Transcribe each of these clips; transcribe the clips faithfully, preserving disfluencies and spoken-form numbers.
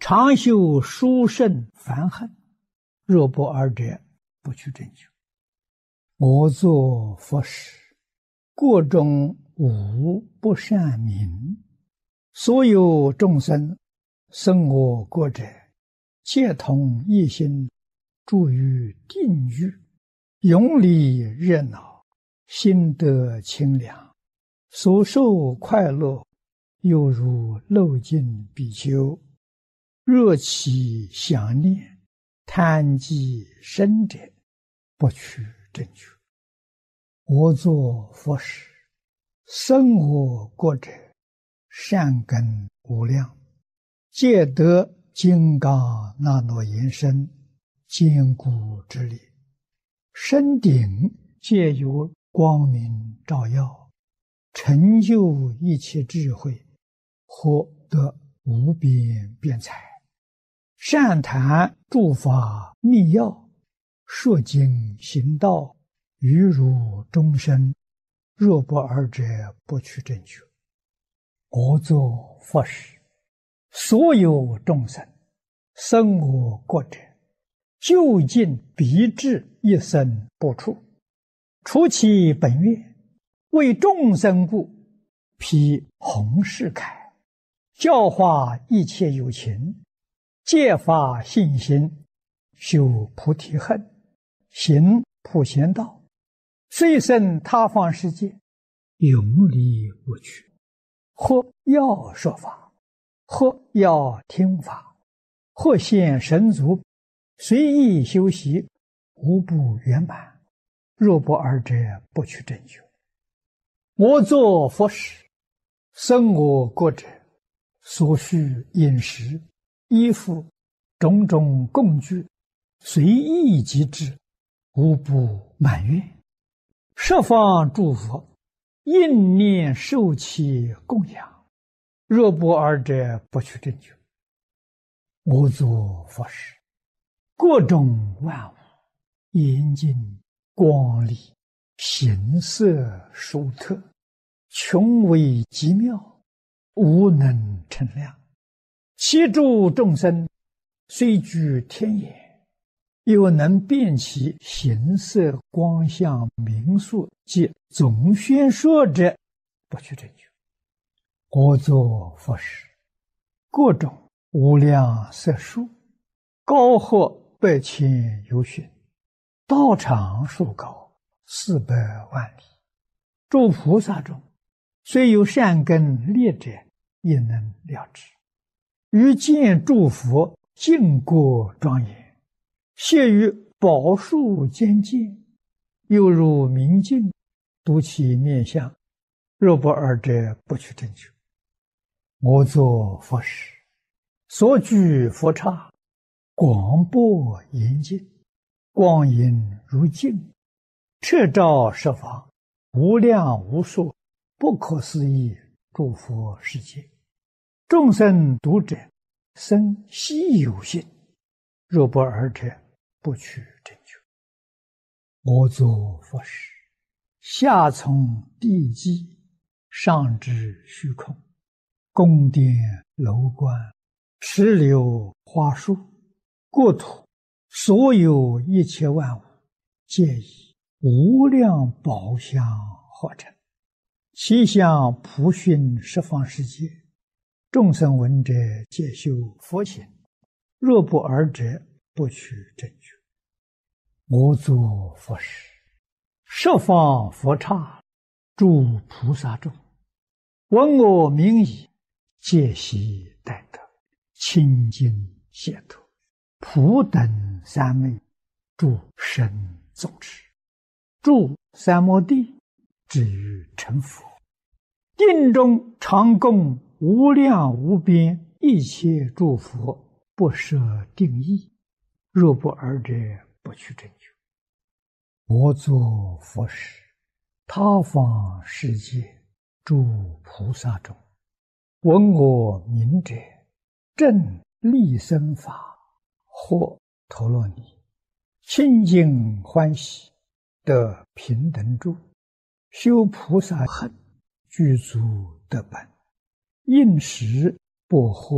常修殊胜烦恨，若不尔者，不去正觉。我作佛时，过中无不善名，所有众生生我国者，皆同一心，住于定狱，永离热闹，心得清凉，所受快乐，犹如漏尽比丘，若其想念，贪积深者，不取正觉。我作佛时，生我国者，善根无量，皆得金刚那罗延身，坚固之力，身顶皆有光明照耀，成就一切智慧，获得无边辩才，善谈诸法密要，说经行道，于如众生，若不尔者，不取正觉。我作佛时，所有众生生我国者，究竟必至一生不处，除其本愿，为众生故，披弘誓铠，教化一切有情，戒发信心，修菩提恨，行普贤道，虽生他方世界，永离不去。或要说法，或要听法，或现神足，随意修习，无不圆满。若不尔者，不取正觉。我作佛时，生我国者，所需饮食、衣服、种种供具，随意即至，无不满愿。十方诸佛应念受其供养，若不尔者，不取正觉。我作佛时，各种万物严净光丽，形色殊特，穷微极妙，无能称量。其诸众生虽居天眼，又能辨其形色光相名数及总宣说者，不取正觉。我作佛时，各种无量色数，高或百千由旬，道场数高，四百万里。诸菩萨中，虽有善根劣者，也能了知。于见诸佛净国庄严，谢于宝树间见，犹如明镜，睹其面相，若不尔者，不取正觉。我作佛时，所居佛刹，广博严净，光影如镜，彻照十方，无量无数，不可思议诸佛世界。众生读者，生希有信，若不尔者，不取正觉。我作佛时，下从地基，上至虚空，宫殿楼观，池流花树，国土，所有一切万物，皆以无量宝相化成，其相普熏十方世界。众生闻者，皆修佛行，若不尔者，不取正觉。我作佛时，十方佛刹，诸菩萨众，闻我名已，皆悉待得，清净解脱，普等三昧，诸神总持，住三摩地，至于成佛。定中常供无量无边一切诸佛，不设定义，若不尔者，不取正觉。我作佛时，他方世界诸菩萨中，闻我名者，正利生法，或陀罗尼，清净欢喜，得平等住，修菩萨恨，具足得本，应时不惑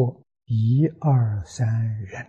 一二三人。